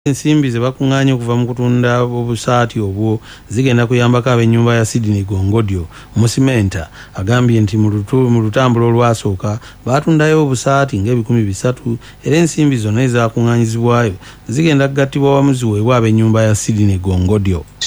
ensimbi ze bakuŋŋaanya okuva mu kutunda obusaati obwo zigenda kuyambako ab'ennyumba ya Sydney Gongodio. Musimenta agambye nti mu lutambula olwasooka baatundayo obusaati nga300 era ensimbi zonna ezaakuŋŋaanyizibwayo zigenda kugattibwa wamu ziweebwa ab'ennyumba ya Sydney Gongodio.